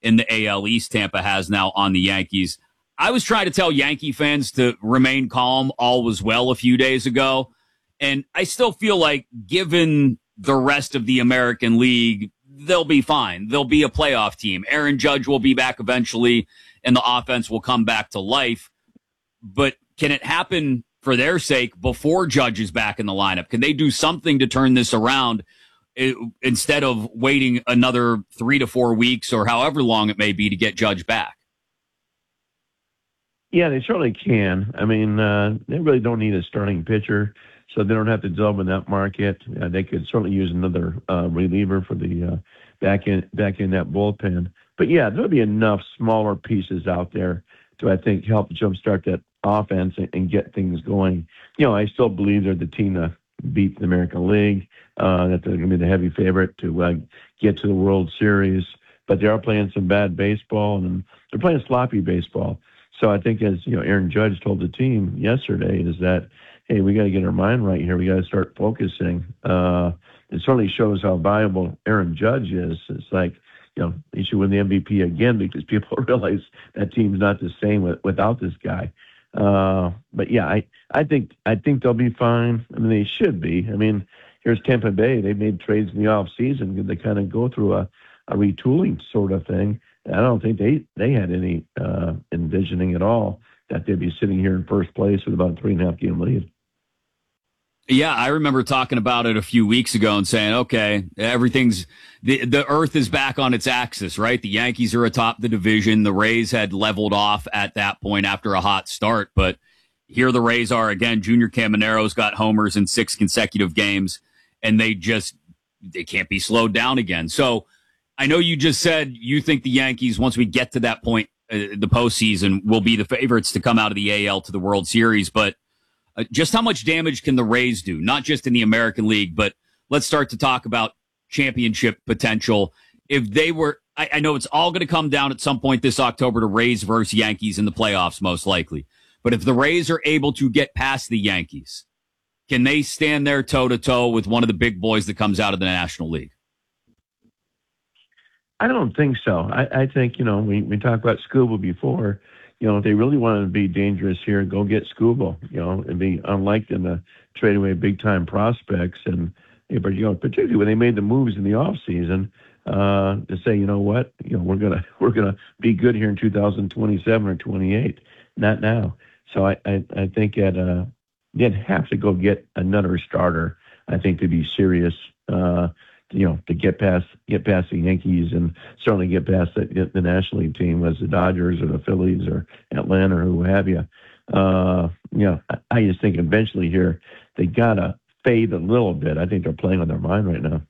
in the AL East Tampa has now on the Yankees. I was trying to tell Yankee fans to remain calm. All was well a few days ago. And I still feel like given the rest of the American League, they'll be fine. They'll be a playoff team. Aaron Judge will be back eventually, and the offense will come back to life. But can it happen for their sake before Judge is back in the lineup? Can they do something to turn this around instead of waiting another 3 to 4 weeks or however long it may be to get Judge back? Yeah, they certainly can. I mean, they really don't need a starting pitcher, so they don't have to delve in that market. They could certainly use another reliever for the back in that bullpen. But yeah, there'll be enough smaller pieces out there to, I think, help jumpstart that offense and get things going. You know, I still believe they're the team to beat the American League, that they're going to be the heavy favorite to get to the World Series. But they are playing some bad baseball, and they're playing sloppy baseball. So I think, as you know, Aaron Judge told the team yesterday, is that, hey, we got to get our mind right here. We got to start focusing. It certainly shows how valuable Aaron Judge is. It's like, you know, he should win the MVP again because people realize that team's not the same without this guy. But yeah, I think they'll be fine. I mean, they should be. I mean, here's Tampa Bay. They made trades in the off season. They kind of go through a retooling sort of thing. I don't think they had any envisioning at all that they'd be sitting here in first place with about a 3.5 game lead. Yeah, I remember talking about it a few weeks ago and saying, okay, everything's the earth is back on its axis, right? The Yankees are atop the division. The Rays had leveled off at that point after a hot start, but here the Rays are again. Junior Camanero's got homers in 6 consecutive games, and they can't be slowed down again. So I know you just said you think the Yankees, once we get to that point, the postseason, will be the favorites to come out of the AL to the World Series, but just how much damage can the Rays do? Not just in the American League, but let's start to talk about championship potential. If they were, I know it's all going to come down at some point this October to Rays versus Yankees in the playoffs, most likely. But if the Rays are able to get past the Yankees, can they stand there toe-to-toe with one of the big boys that comes out of the National League? I don't think so. I think, you know, we talked about Scuba before. You know, if they really wanted to be dangerous here, go get Scuba, you know, and be unlike them to trade away big-time prospects. And, but, you know, particularly when they made the moves in the offseason to say, you know what, you know, we're gonna be good here in 2027 or 28, not now. So I think that they'd have to go get another starter, I think, to be serious, you know, to get past the Yankees and certainly get past the National League team, as the Dodgers or the Phillies or Atlanta or who have you. You know, I just think eventually here they gotta fade a little bit. I think they're playing on their mind right now.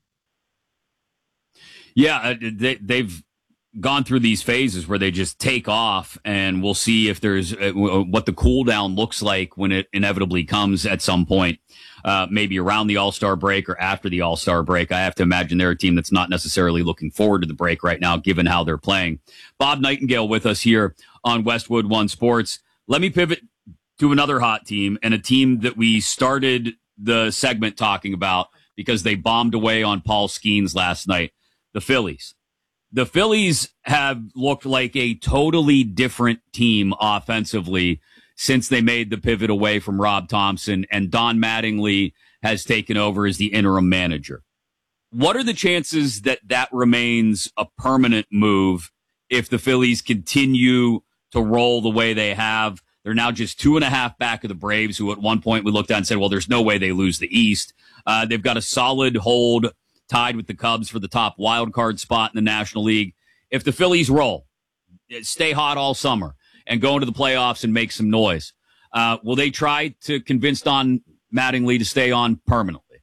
Yeah, they've gone through these phases where they just take off, and we'll see if there's what the cool down looks like when it inevitably comes at some point. Maybe around the All-Star break or after the All-Star break. I have to imagine they're a team that's not necessarily looking forward to the break right now, given how they're playing. Bob Nightingale with us here on Westwood One Sports. Let me pivot to another hot team, and a team that we started the segment talking about because they bombed away on Paul Skeens last night, the Phillies. The Phillies have looked like a totally different team offensively since they made the pivot away from Rob Thompson, and Don Mattingly has taken over as the interim manager. What are the chances that remains a permanent move if the Phillies continue to roll the way they have? They're now just 2.5 back of the Braves, who at one point we looked at and said, well, there's no way they lose the East. They've got a solid hold tied with the Cubs for the top wild card spot in the National League. If the Phillies roll, stay hot all summer, and go into the playoffs and make some noise, will they try to convince Don Mattingly to stay on permanently?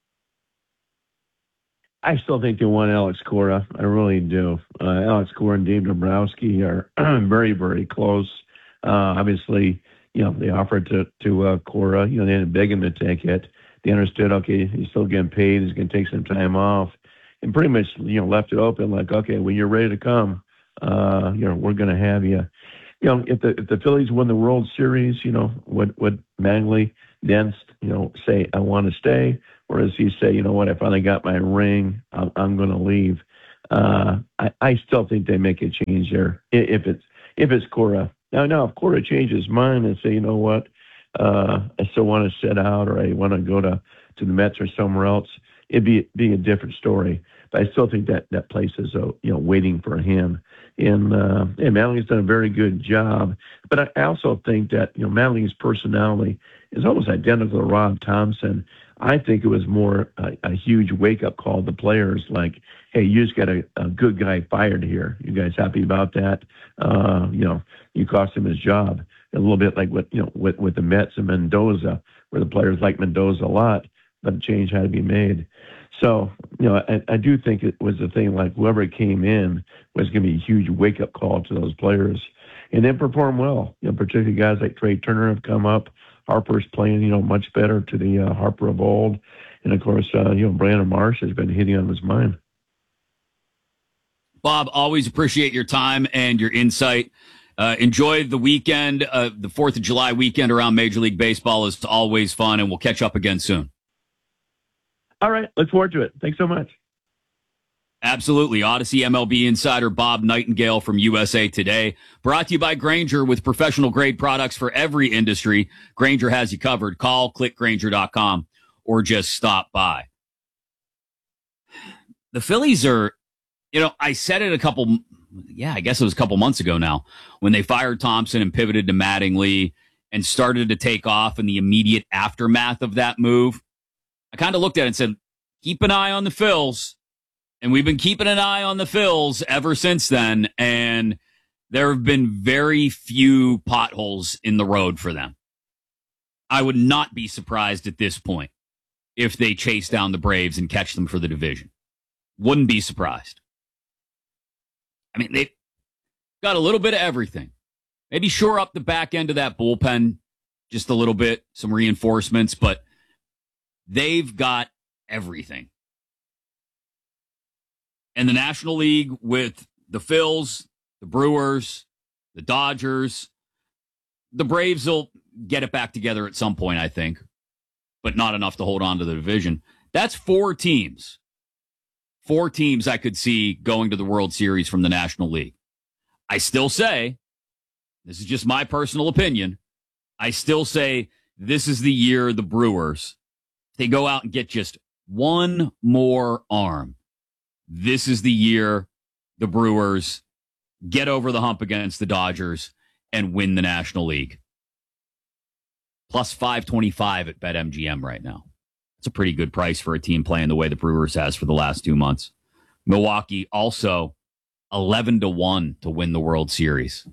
I still think they want Alex Cora. I really do. Alex Cora and Dave Dombrowski are very, very close. Obviously, you know, they offered to Cora. You know, they didn't beg him to take it. They understood, okay, he's still getting paid. He's going to take some time off, and pretty much, you know, left it open like, okay, when you're ready to come, you know, we're going to have you. You know, if the Phillies win the World Series, you know, would Mattingly then, you know, say, I want to stay? Or does he say, you know what, I finally got my ring, I'm going to leave? I still think they make a change there if it's Cora. Now, if Cora changes his mind and say, you know what, I still want to sit out, or I want to go to the Mets or somewhere else, it'd be a different story. But I still think that place is waiting for him. And Mattingly's done a very good job. But I also think that Mattingly's personality is almost identical to Rob Thompson. I think it was more a huge wake-up call to players, like, hey, you just got a good guy fired here. You guys happy about that? You cost him his job. A little bit like with the Mets and Mendoza, where the players like Mendoza a lot, but a change had to be made. So, I do think it was a thing like whoever came in was going to be a huge wake-up call to those players. And then perform well. Particularly guys like Trey Turner have come up. Harper's playing, much better to the Harper of old. And, of course, Brandon Marsh has been hitting on his mind. Bob, always appreciate your time and your insight. Enjoy the weekend. The 4th of July weekend around Major League Baseball is always fun, and we'll catch up again soon. All right. Look forward to it. Thanks so much. Absolutely. Odyssey MLB insider Bob Nightingale from USA Today. Brought to you by Grainger, with professional grade products for every industry. Grainger has you covered. Call, click Grainger.com, or just stop by. The Phillies are, I said it I guess it was a couple months ago now, when they fired Thompson and pivoted to Mattingly and started to take off in the immediate aftermath of that move. I kind of looked at it and said, keep an eye on the Phils. And we've been keeping an eye on the Phils ever since then. And there have been very few potholes in the road for them. I would not be surprised at this point if they chase down the Braves and catch them for the division. Wouldn't be surprised. I mean, they've got a little bit of everything. Maybe shore up the back end of that bullpen just a little bit, some reinforcements, but they've got everything. And the National League, with the Phils, the Brewers, the Dodgers, the Braves will get it back together at some point, I think, but not enough to hold on to the division. That's 4 teams. 4 teams I could see going to the World Series from the National League. I still say, this is just my personal opinion, I still say this is the year the Brewers, if they go out and get just one more arm, this is the year the Brewers get over the hump against the Dodgers and win the National League. Plus 525 at BetMGM right now. It's a pretty good price for a team playing the way the Brewers has for the last 2 months. Milwaukee also 11-1 to win the World Series.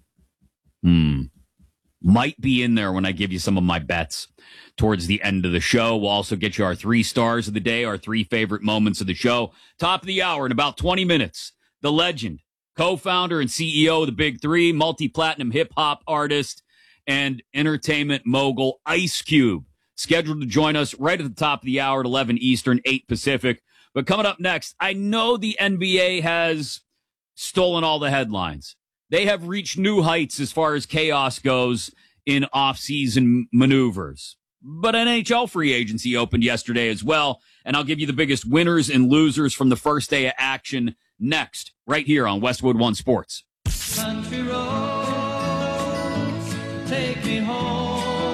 Might be in there when I give you some of my bets towards the end of the show. We'll also get you our 3 stars of the day, our 3 favorite moments of the show. Top of the hour in about 20 minutes. The legend, co-founder and CEO of the Big Three, multi-platinum hip-hop artist, and entertainment mogul Ice Cube, scheduled to join us right at the top of the hour at 11 Eastern, 8 Pacific. But coming up next, I know the NBA has stolen all the headlines. They have reached new heights as far as chaos goes in off-season maneuvers. But NHL free agency opened yesterday as well, and I'll give you the biggest winners and losers from the first day of action next, right here on Westwood One Sports. Country roads, take me home.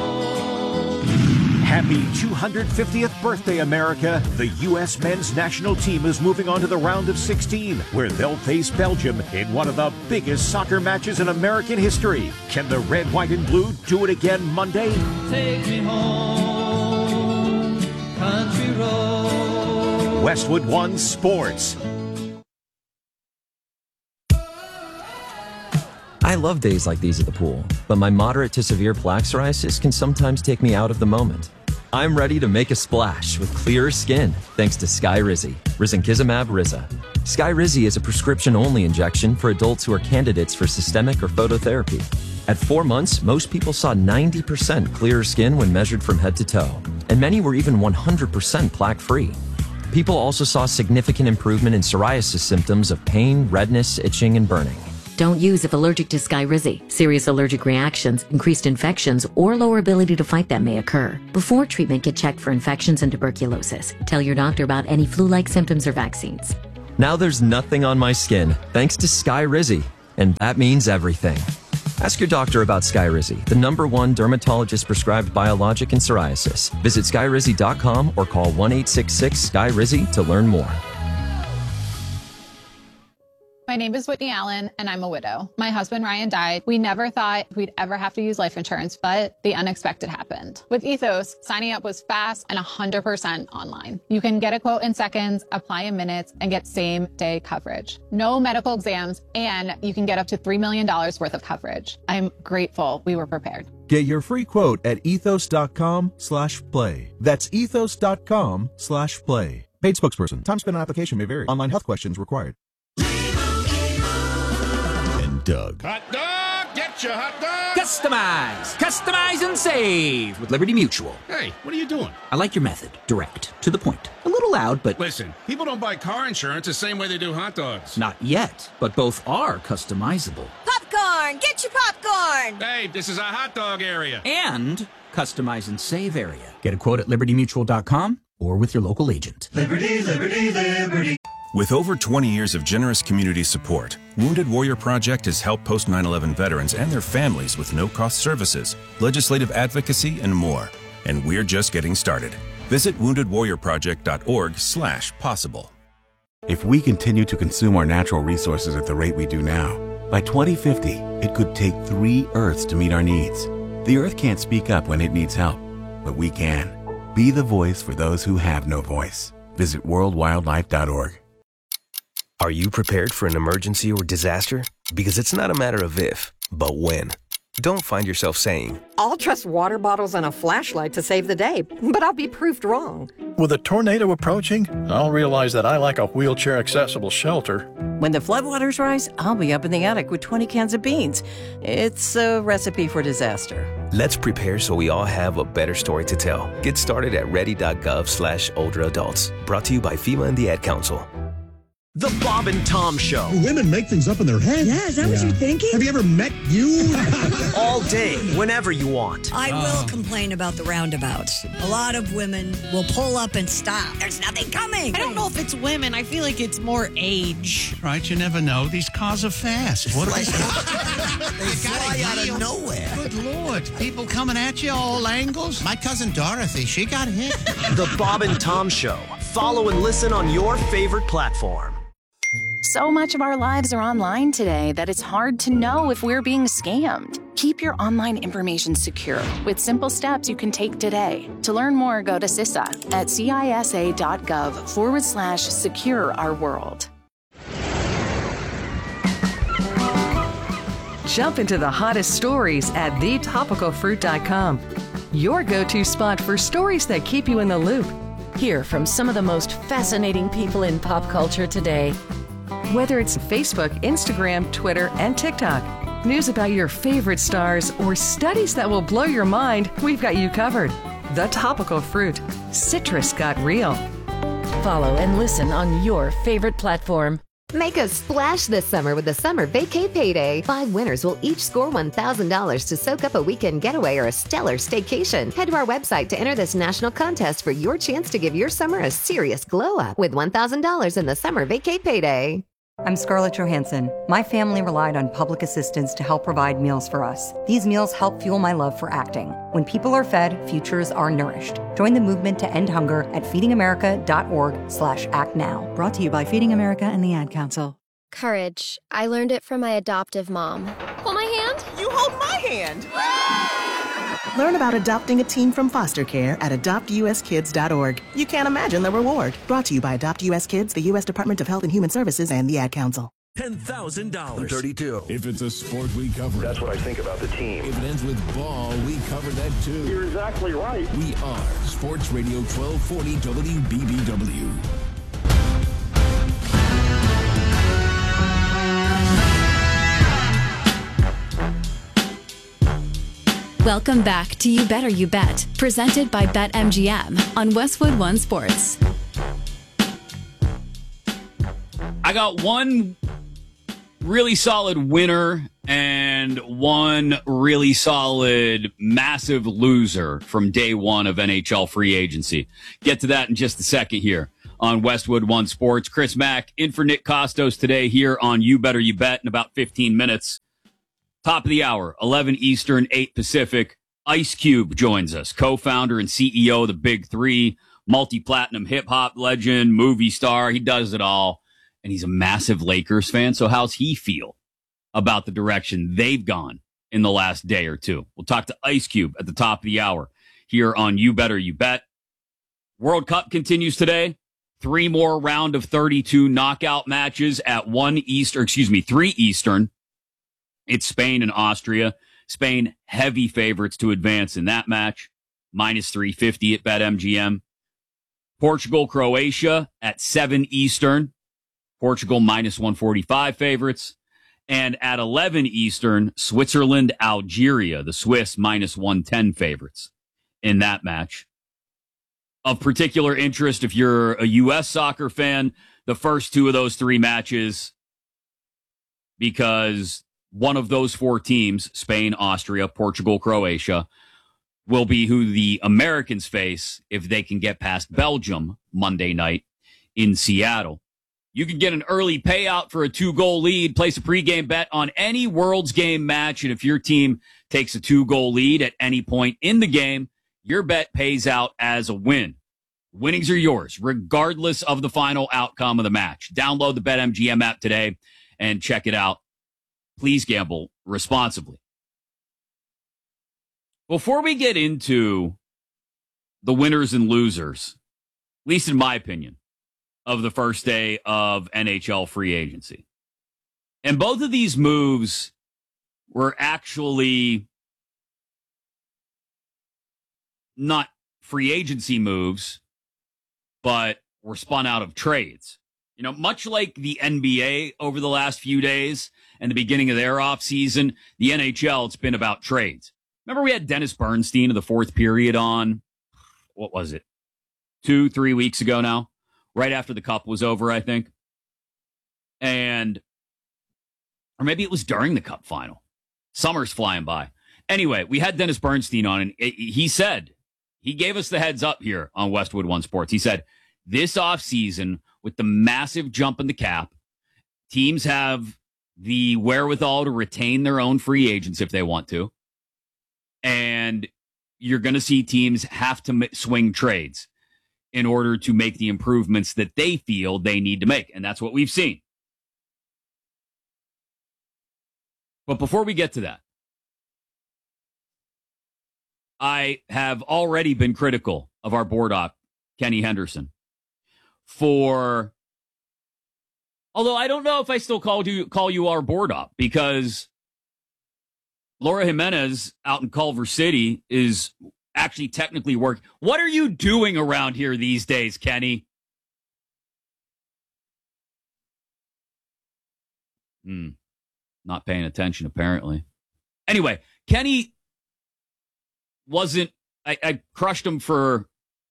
Happy 250th birthday, America. The U.S. men's national team is moving on to the round of 16, where they'll face Belgium in one of the biggest soccer matches in American history. Can the red, white, and blue do it again Monday? Take me home, country road. Westwood One Sports. I love days like these at the pool, but my moderate to severe plaque psoriasis can sometimes take me out of the moment. I'm ready to make a splash with clearer skin thanks to Skyrizi, Risankizumab Riza. Skyrizi is a prescription-only injection for adults who are candidates for systemic or phototherapy. At 4 months, most people saw 90% clearer skin when measured from head to toe, and many were even 100% plaque-free. People also saw significant improvement in psoriasis symptoms of pain, redness, itching, and burning. Don't use if allergic to Skyrizi. Serious allergic reactions, increased infections, or lower ability to fight them may occur. Before treatment, get checked for infections and tuberculosis. Tell your doctor about any flu-like symptoms or vaccines. Now there's nothing on my skin, thanks to Skyrizi, and that means everything. Ask your doctor about Skyrizi, the #1 dermatologist-prescribed biologic in psoriasis. Visit Skyrizi.com or call 1-866-SKYRIZI to learn more. My name is Whitney Allen, and I'm a widow. My husband, Ryan, died. We never thought we'd ever have to use life insurance, but the unexpected happened. With Ethos, signing up was fast and 100% online. You can get a quote in seconds, apply in minutes, and get same-day coverage. No medical exams, and you can get up to $3 million worth of coverage. I'm grateful we were prepared. Get your free quote at ethos.com/play. That's ethos.com/play. Paid spokesperson. Time spent on application may vary. Online health questions required. Doug. Hot dog! Get your hot dog! Customize and save with Liberty Mutual. Hey, what are you doing? I like your method. Direct, to the point. A little loud, but... Listen, people don't buy car insurance the same way they do hot dogs. Not yet, but both are customizable. Popcorn! Get your popcorn! Hey, this is a hot dog area. And customize and save area. Get a quote at libertymutual.com or with your local agent. Liberty, liberty, liberty. With over 20 years of generous community support, Wounded Warrior Project has helped post-9/11 veterans and their families with no-cost services, legislative advocacy, and more. And we're just getting started. Visit woundedwarriorproject.org/possible. If we continue to consume our natural resources at the rate we do now, by 2050, it could take 3 Earths to meet our needs. The Earth can't speak up when it needs help, but we can. Be the voice for those who have no voice. Visit worldwildlife.org. Are you prepared for an emergency or disaster? Because it's not a matter of if, but when. Don't find yourself saying, I'll trust water bottles and a flashlight to save the day, but I'll be proved wrong. With a tornado approaching, I'll realize that I lack a wheelchair-accessible shelter. When the floodwaters rise, I'll be up in the attic with 20 cans of beans. It's a recipe for disaster. Let's prepare so we all have a better story to tell. Get started at ready.gov/older adults. Brought to you by FEMA and the Ad Council. The Bob and Tom Show. Women make things up in their head. Yeah, is that what you're thinking? Have you ever met you? All day, whenever you want. I will complain about the roundabouts. A lot of women will pull up and stop. There's nothing coming. I don't know if it's women. I feel like it's more age. Right, you never know. These cars are fast. What They fly out of nowhere. Good Lord. People coming at you all angles. My cousin Dorothy, she got hit. The Bob and Tom Show. Follow and listen on your favorite platform. So much of our lives are online today that it's hard to know if we're being scammed. Keep your online information secure with simple steps you can take today. To learn more, go to CISA at CISA.gov/secure our world. Jump into the hottest stories at thetopicalfruit.com. Your go-to spot for stories that keep you in the loop. Hear from some of the most fascinating people in pop culture today. Whether it's Facebook, Instagram, Twitter, and TikTok, news about your favorite stars, or studies that will blow your mind, we've got you covered. The Topical Fruit. Citrus got real. Follow and listen on your favorite platform. Make a splash this summer with the Summer Vacay Payday. 5 winners will each score $1,000 to soak up a weekend getaway or a stellar staycation. Head to our website to enter this national contest for your chance to give your summer a serious glow up with $1,000 in the Summer Vacay Payday. I'm Scarlett Johansson. My family relied on public assistance to help provide meals for us. These meals help fuel my love for acting. When people are fed, futures are nourished. Join the movement to end hunger at feedingamerica.org/actnow. Brought to you by Feeding America and the Ad Council. Courage. I learned it from my adoptive mom. Hold my hand. You hold my hand. Learn about adopting a teen from foster care at adoptuskids.org. You can't imagine the reward. Brought to you by Adopt US Kids, the U.S. Department of Health and Human Services, and the Ad Council. $10,000. 32. If it's a sport, we cover it. That's what I think about the team. If it ends with ball, we cover that too. You're exactly right. We are Sports Radio 1240 WBBW. Welcome back to You Better You Bet, presented by BetMGM on Westwood One Sports. I got one really solid winner and one really solid massive loser from day one of NHL free agency. Get to that in just a second here on Westwood One Sports. Chris Mack in for Nick Costos today here on You Better You Bet in about 15 minutes. Top of the hour, 11 Eastern, 8 Pacific. Ice Cube joins us, co-founder and CEO of the Big Three, multi-platinum hip-hop legend, movie star. He does it all, and he's a massive Lakers fan. So how's he feel about the direction they've gone in the last day or two? We'll talk to Ice Cube at the top of the hour here on You Better You Bet. World Cup continues today. 3 more round of 32 knockout matches at 3 Eastern. It's Spain and Austria. Spain, heavy favorites to advance in that match. Minus 350 at BetMGM. Portugal, Croatia at 7 Eastern. Portugal minus 145 favorites. And at 11 Eastern, Switzerland, Algeria, the Swiss minus 110 favorites in that match. Of particular interest, if you're a U.S. soccer fan, the first 2 of those 3 matches, because one of those 4 teams, Spain, Austria, Portugal, Croatia, will be who the Americans face if they can get past Belgium Monday night in Seattle. You can get an early payout for a 2-goal lead. Place a pregame bet on any World's Game match, and if your team takes a 2-goal lead at any point in the game, your bet pays out as a win. Winnings are yours, regardless of the final outcome of the match. Download the BetMGM app today and check it out. Please gamble responsibly. Before we get into the winners and losers, at least in my opinion, of the first day of NHL free agency, and both of these moves were actually not free agency moves, but were spun out of trades. You know, much like the NBA over the last few days and the beginning of their offseason, the NHL, it's been about trades. Remember we had Dennis Bernstein of the Fourth Period on, what was it, 2-3 weeks ago now, right after the Cup was over, I think. Or maybe it was during the Cup final. Summer's flying by. Anyway, we had Dennis Bernstein on, and he said, he gave us the heads up here on Westwood One Sports. He said, this offseason, with the massive jump in the cap, teams have the wherewithal to retain their own free agents if they want to. And you're going to see teams have to swing trades in order to make the improvements that they feel they need to make. And that's what we've seen. But before we get to that, I have already been critical of our board op, Kenny Henderson, although I don't know if I still call you our board op, because Laura Jimenez out in Culver City is actually technically working. What are you doing around here these days, Kenny? Not paying attention, apparently. Anyway, Kenny I crushed him for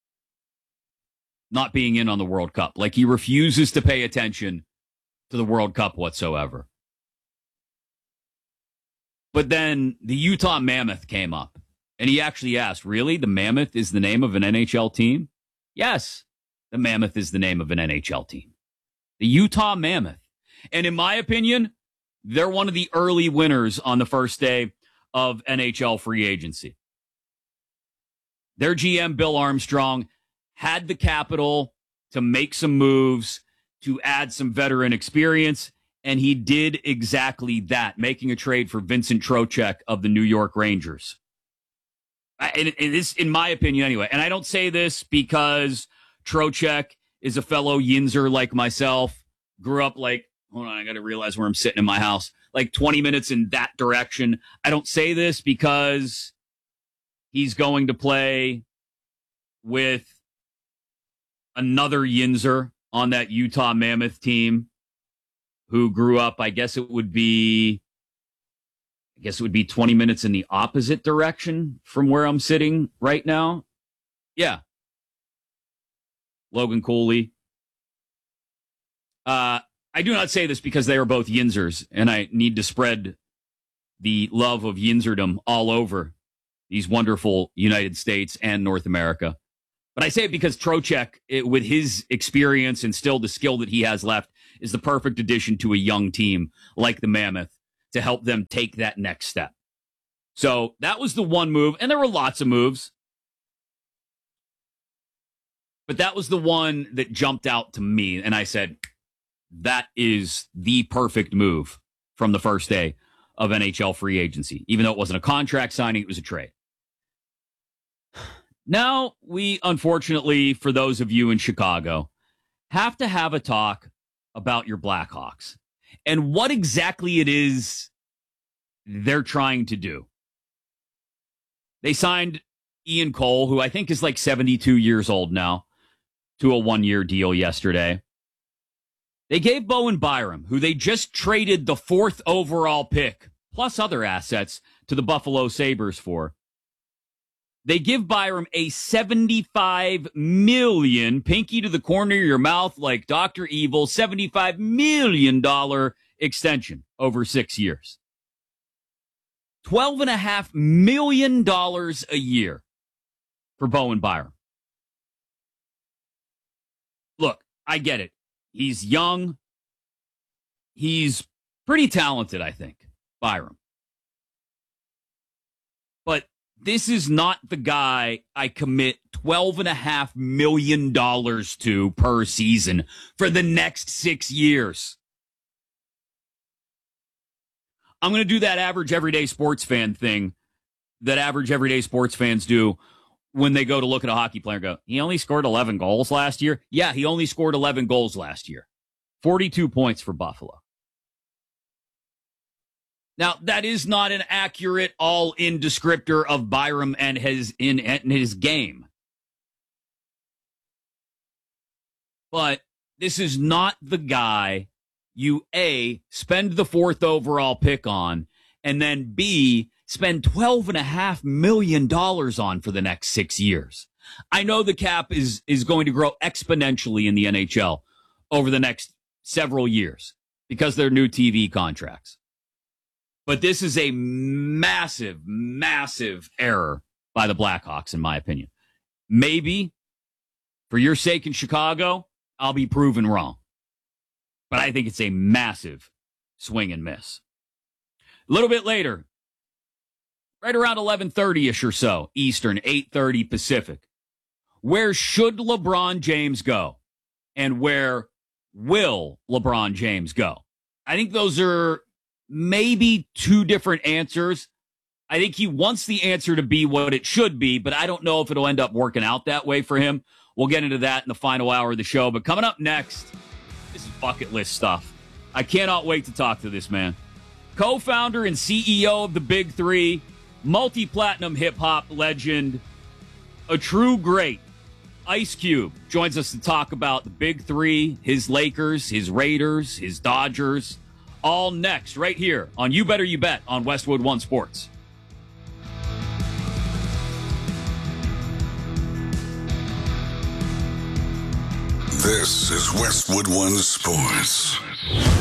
not being in on the World Cup. Like, he refuses to pay attention to the World Cup whatsoever. But then the Utah Mammoth came up, and he actually asked, really? The Mammoth is the name of an NHL team? Yes, the Mammoth is the name of an NHL team. The Utah Mammoth. And in my opinion, they're one of the early winners on the first day of NHL free agency. Their GM, Bill Armstrong, had the capital to make some moves, to add some veteran experience, and he did exactly that, making a trade for Vincent Trocheck of the New York Rangers. And this, in my opinion anyway, and I don't say this because Trocheck is a fellow Yinzer like myself, grew up like, hold on, I got to realize where I'm sitting in my house, like 20 minutes in that direction. I don't say this because he's going to play with another Yinzer on that Utah Mammoth team who grew up, I guess it would be 20 minutes in the opposite direction from where I'm sitting right now. Yeah. Logan Cooley. I do not say this because they are both Yinzers, and I need to spread the love of Yinzerdom all over these wonderful United States and North America. But I say it because Trocheck, with his experience and still the skill that he has left, is the perfect addition to a young team like the Mammoth to help them take that next step. So that was the one move, and there were lots of moves. But that was the one that jumped out to me, and I said, that is the perfect move from the first day of NHL free agency. Even though it wasn't a contract signing, it was a trade. Now, we, unfortunately, for those of you in Chicago, have to have a talk about your Blackhawks and what exactly it is they're trying to do. They signed Ian Cole, who I think is like 72 years old now, to a one-year deal yesterday. They gave Bowen Byram, who they just traded the 4th overall pick, plus other assets, to the Buffalo Sabres for. They give Byram a $75 million, pinky to the corner of your mouth like Dr. Evil, $75 million extension over 6 years. $12.5 million a year for Bowen Byram. Look, I get it. He's young. He's pretty talented, I think, Byram. But this is not the guy I commit $12.5 million to per season for the next 6 years. I'm going to do that average everyday sports fan thing that average everyday sports fans do when they go to look at a hockey player and go, he only scored 11 goals last year? Yeah, he only scored 11 goals last year. 42 points for Buffalo. Now, that is not an accurate all-in descriptor of Byram and his game. But this is not the guy you, A, spend the 4th overall pick on, and then, B, spend $12.5 million on for the next 6 years. I know the cap is going to grow exponentially in the NHL over the next several years because they're new TV contracts. But this is a massive, massive error by the Blackhawks, in my opinion. Maybe, for your sake in Chicago, I'll be proven wrong. But I think it's a massive swing and miss. A little bit later, right around 11:30-ish or so, Eastern, 8:30 Pacific. Where should LeBron James go? And where will LeBron James go? I think those are maybe two different answers. I think he wants the answer to be what it should be, but I don't know if it'll end up working out that way for him. We'll get into that in the final hour of the show. But coming up next, this is bucket list stuff. I cannot wait to talk to this man. Co-founder and CEO of the Big Three, multi-platinum hip-hop legend, a true great, Ice Cube, joins us to talk about the Big Three, his Lakers, his Raiders, his Dodgers, all next right here on You Better You Bet on Westwood One Sports. This is Westwood One Sports.